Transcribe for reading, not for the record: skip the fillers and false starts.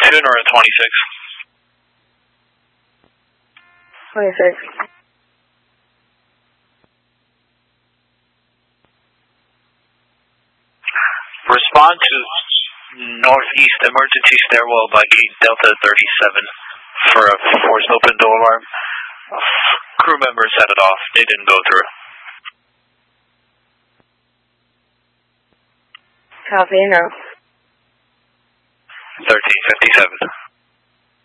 Tuner at 26. 26. Respond to northeast emergency stairwell by gate Delta 37 for a forced open door alarm. Crew members set it off. They didn't go through. Copy, no.